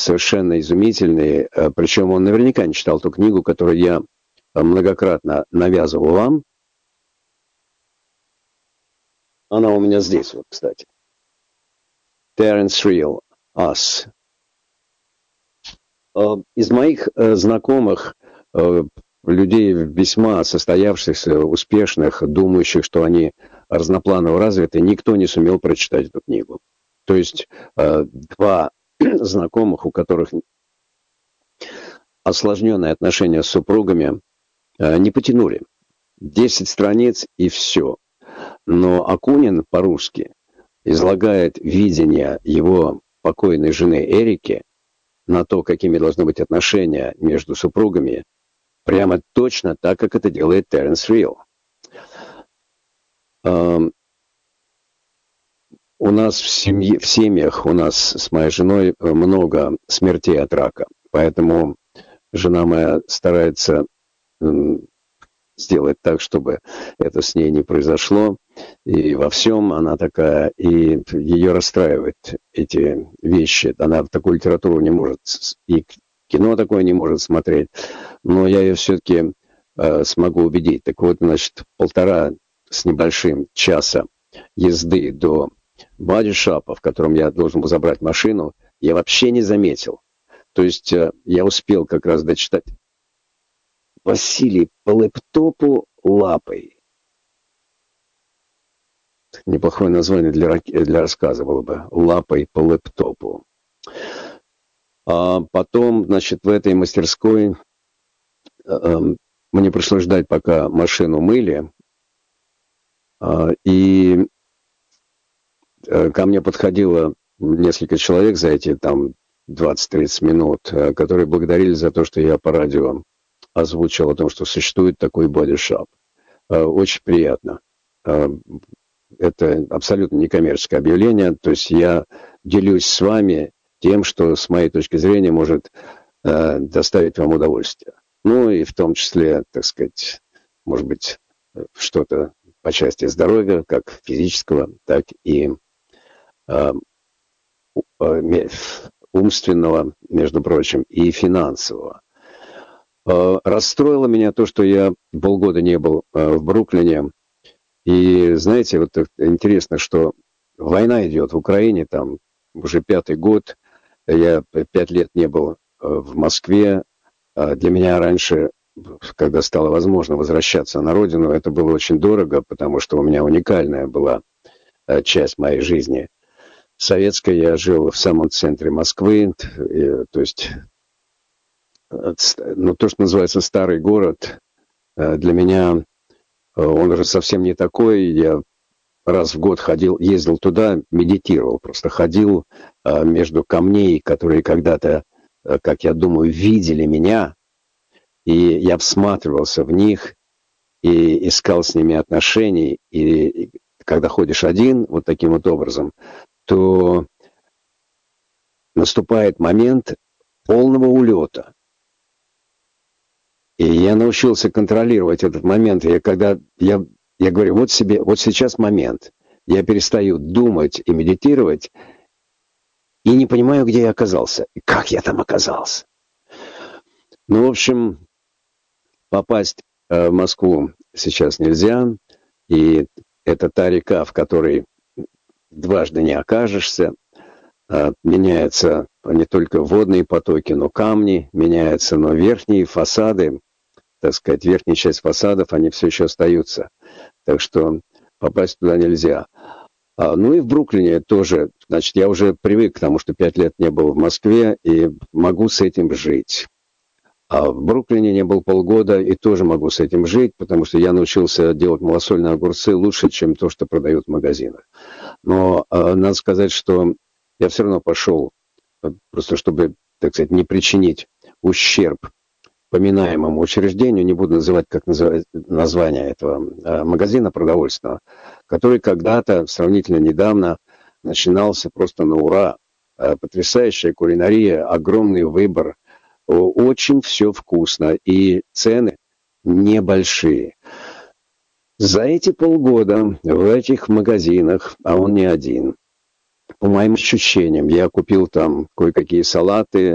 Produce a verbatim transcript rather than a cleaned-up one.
совершенно изумительный, причем он наверняка не читал ту книгу, которую я многократно навязывал вам. Она у меня здесь, вот, кстати. Terence Real, Us. Из моих знакомых, людей весьма состоявшихся, успешных, думающих, что они разнопланово развиты, никто не сумел прочитать эту книгу. То есть два знакомых, у которых осложненные отношения с супругами, не потянули. Десять страниц и все. Но Акунин по-русски излагает видение его покойной жены Эрики на то, какими должны быть отношения между супругами, прямо точно так, как это делает Теренс Рил. Uh, у нас в, семье, в семьях, у нас с моей женой много смертей от рака, поэтому жена моя старается um, сделать так, чтобы это с ней не произошло, и во всем она такая, и ее расстраивают эти вещи. Она такую литературу не может, и кино такое не может смотреть, но я ее все-таки э, смогу убедить. Так вот, значит, полтора с небольшим часа езды до бодишопа, в котором я должен был забрать машину, я вообще не заметил. То есть э, я успел как раз дочитать Василий по лэптопу лапой. Неплохое название для, для рассказа было бы. Лапой по лэптопу. А потом, значит, в этой мастерской э, мне пришлось ждать, пока машину мыли. Э, и э, ко мне подходило несколько человек за эти там двадцать-тридцать минут, э, которые благодарили за то, что я по радио озвучил о том, что существует такой бодишоп. Э, очень приятно. Э, это абсолютно некоммерческое объявление. То есть я делюсь с вами тем, что с моей точки зрения может э, доставить вам удовольствие. Ну и в том числе, так сказать, может быть, что-то по части здоровья, как физического, так и э, умственного, между прочим, и финансового. Э, расстроило меня то, что я полгода не был э, в Бруклине. И знаете, вот интересно, что война идет в Украине, там уже пятый год. Я пять лет не был в Москве. Для меня раньше, когда стало возможно возвращаться на родину, это было очень дорого, потому что у меня уникальная была часть моей жизни. Советской я жил в самом центре Москвы, и, то есть, ну, то, что называется старый город, для меня он уже совсем не такой. Я раз в год ходил, ездил туда, медитировал, просто ходил а, между камней, которые когда-то, а, как я думаю, видели меня, и я всматривался в них и искал с ними отношений, и, и когда ходишь один, вот таким вот образом, то наступает момент полного улета. И я научился контролировать этот момент. Я когда я Я говорю, вот себе, вот сейчас момент. Я перестаю думать и медитировать, и не понимаю, где я оказался, и как я там оказался. Ну, в общем, попасть э, в Москву сейчас нельзя, и это та река, в которой дважды не окажешься. Э, меняются не только водные потоки, но камни меняются, но верхние фасады, так сказать, верхняя часть фасадов, они все еще остаются. Так что попасть туда нельзя. А, ну и в Бруклине тоже. Значит, я уже привык к тому, что пять лет не был в Москве, и могу с этим жить. А в Бруклине не был полгода, и тоже могу с этим жить, потому что я научился делать малосольные огурцы лучше, чем то, что продают в магазинах. Но а, надо сказать, что я все равно пошел, просто чтобы, так сказать, не причинить ущерб поминаемому учреждению, не буду называть как называть название этого э, магазина продовольственного, который когда-то, сравнительно недавно, начинался просто на ура. Э, потрясающая кулинария, огромный выбор, э, очень все вкусно, и цены небольшие. За эти полгода в этих магазинах, а он не один, по моим ощущениям, я купил там кое-какие салаты,